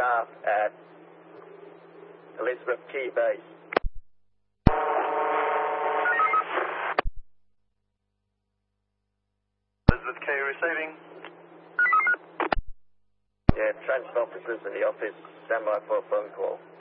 staff at Elizabeth Key Base. Elizabeth Key receiving. Yeah, transit officers in the office. Stand by for a phone call.